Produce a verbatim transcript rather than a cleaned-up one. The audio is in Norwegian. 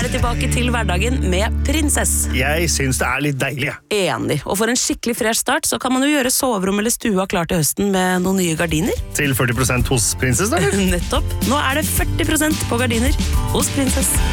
vi tilbake til hverdagen med Prinsess. Jeg synes det er litt deilig. Enig. Og for en skikkelig fresh start, så kan man jo gjøre soverom eller stua klar til høsten med noen nye gardiner. Til førti prosent hos Prinsess, da? Nettopp. Nå er det førti prosent på gardiner hos Prinsess.